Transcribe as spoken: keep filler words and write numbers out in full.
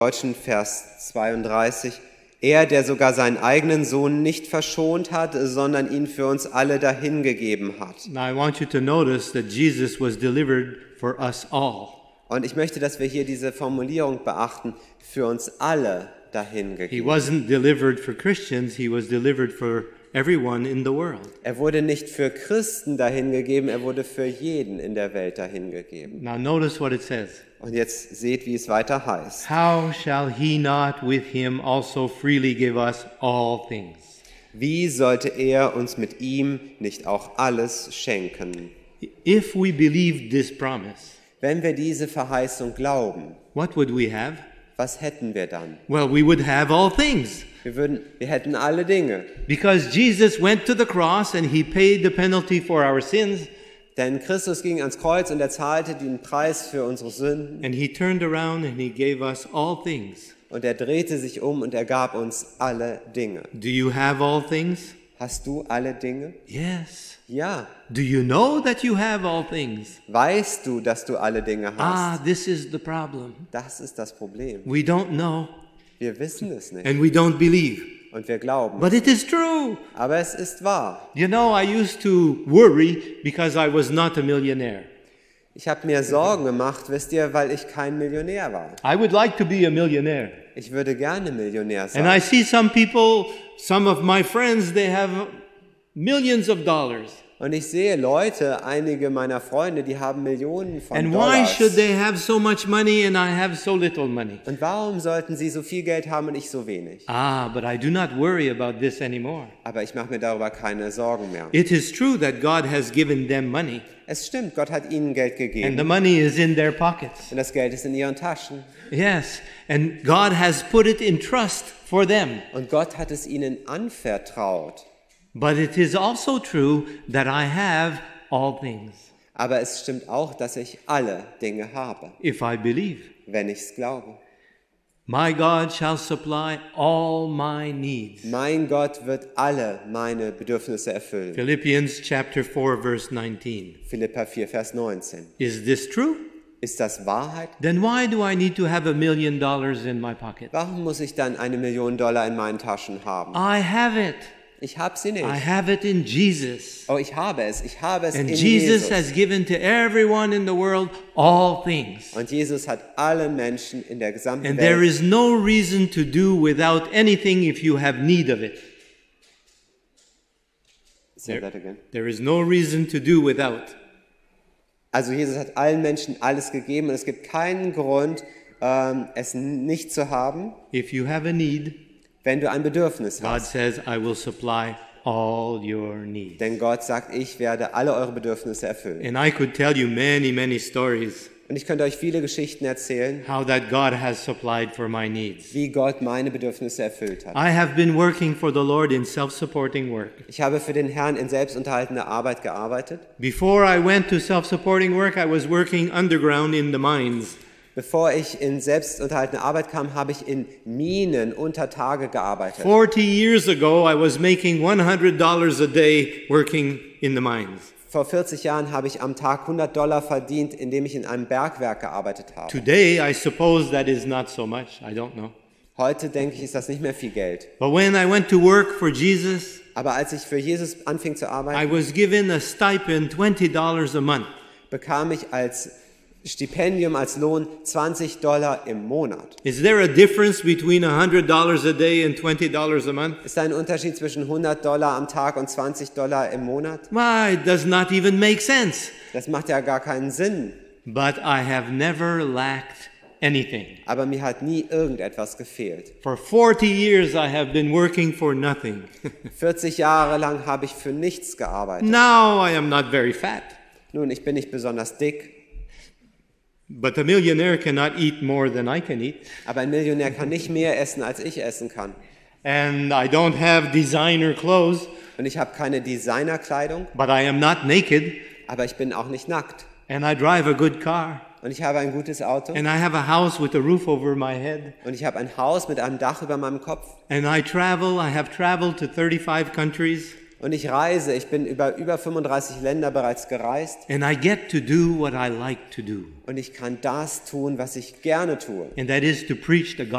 Deutschen Vers zweiunddreißig. Er, der sogar seinen eigenen Sohn nicht verschont hat, sondern ihn für uns alle dahingegeben hat. Now I want you to notice that Jesus was delivered for us all. Und ich möchte, dass wir hier diese Formulierung beachten, für uns alle He dahingegeben. wasn't delivered for Christians, he was delivered for everyone in the world. Er wurde nicht für Christen dahingegeben, er wurde für jeden in der Welt dahingegeben. Now notice what it says. Und jetzt seht, wie es weiter heißt. How shall he not with him also freely give us all things? Wie sollte er uns mit ihm nicht auch alles schenken? If we believed this promise, Wenn wir diese Verheißung glauben, what would we have? was hätten wir dann? Well, we would have all things. Wir, würden, wir hätten alle Dinge. Because Jesus went to the cross and he paid the penalty for our sins, Denn Christus ging ans Kreuz und er zahlte den Preis für unsere Sünden. and he turned around and he gave us all things. Und er drehte sich um und er gab uns alle Dinge. Do you have all things? Hast du alle Dinge? Yes. Ja. Do you know that you have all things? Weißt du, dass du alle Dinge Ah, hast? this is the problem. Das ist das Problem. We don't know Wir wissen es nicht and we don't believe. und wir glauben. But it is true. Aber es ist wahr. You know, I used to worry because I was not a millionaire. Ich habe mir Sorgen gemacht, wisst ihr, weil ich kein Millionär war. I would like to be a millionaire. Ich würde gerne Millionär And I sein. see some people, some of my friends, they have millions of dollars. Und ich sehe Leute, einige meiner Freunde, die haben Millionen von And why should Dollars. they have so much money and I have so little money? Und warum sollten sie so viel Geld haben und ich so wenig? Ah, but I do not worry about this anymore. Aber ich mache mir darüber keine Sorgen mehr. It is true that God has given them money, Es stimmt, Gott hat ihnen Geld and the gegeben. money is in their pockets. Und das Geld ist in ihren Taschen. Yes, and God has put it in trust for them. Und Gott hat es ihnen anvertraut. But it is also true that I have all things Aber es stimmt auch, dass ich alle Dinge habe, if I believe. wenn ich es glaube. My God shall supply all my needs. Mein Gott wird alle meine Bedürfnisse erfüllen. Philippians chapter four verse nineteen. Philipper vier, Vers neunzehn. Is this true? Ist das Wahrheit? Then why do I need to have a million dollars in my pocket? Warum muss ich dann eine Million Dollar in meinen Taschen haben? I have it. Ich habe sie nicht. I have it in Jesus. Oh, ich habe es. Ich habe es And in Jesus Jesus. has given to everyone in the world all things. Und Jesus hat allen Menschen in der gesamten And there Welt. is no reason to do without anything if you have need of it. Say that again. There is no reason to do without. Also Jesus hat allen Menschen alles gegeben und es gibt keinen Grund, ähm, es nicht zu haben, If you have a need, wenn du ein Bedürfnis God hast. says, I will supply all your needs. Denn Gott sagt, ich werde alle eure Bedürfnisse erfüllen. And I could tell you many, many stories Und ich könnte euch viele Geschichten erzählen, how that God has supplied for my needs. wie Gott meine Bedürfnisse erfüllt hat. I have been working for the Lord in self-supporting work. Ich habe für den Herrn in selbstunterhaltender Arbeit gearbeitet. Before I went to self-supporting work, I was working underground in the mines. Bevor ich in selbstunterhaltende Arbeit kam, habe ich in Minen unter Tage gearbeitet. Forty years ago, I was making one hundred dollars a day working in the mines. Vor vierzig Jahren habe ich am Tag hundert Dollar verdient, indem ich in einem Bergwerk gearbeitet habe. Today, I suppose that is not so much. I don't know. Heute denke ich, ist das nicht mehr viel Geld. But when I went to work for Jesus, Aber als ich für Jesus anfing zu I arbeiten, was given a stipend twenty dollars a month. bekam ich als Stipendium, als Lohn zwanzig Dollar im Monat. Is there a difference between one hundred dollars a day and twenty dollars a month? Ist da ein Unterschied zwischen hundert Dollar am Tag und zwanzig Dollar im Monat? Why, it does not even make sense. Das macht ja gar keinen Sinn. But I have never lacked anything. Aber mir hat nie irgendetwas gefehlt. For forty years, I have been working for nothing. vierzig Jahre lang habe ich für nichts gearbeitet. Now I am not very fat. Nun, ich bin nicht besonders dick, But a millionaire cannot eat more than I can eat. aber ein Millionär kann nicht mehr essen, als ich essen kann. And I don't have designer clothes, Und ich habe keine Designerkleidung, but I am not naked. aber ich bin auch nicht nackt. And I drive a good car. Und ich habe ein gutes Auto And I have a house with a roof over my head. und ich habe ein Haus mit einem Dach über meinem Kopf. And I travel, I have traveled to thirty-five countries. Und ich reise, ich bin über über fünfunddreißig Länder bereits gereist And I get to do what I like to do. und ich kann das tun, was ich gerne tue. And that is to preach the